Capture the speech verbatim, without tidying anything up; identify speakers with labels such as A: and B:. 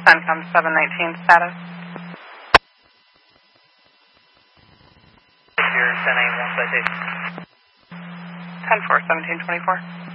A: CENTCOM seven nineteen status.
B: Here, ten eight one citation.
A: ten four seventeen twenty-four.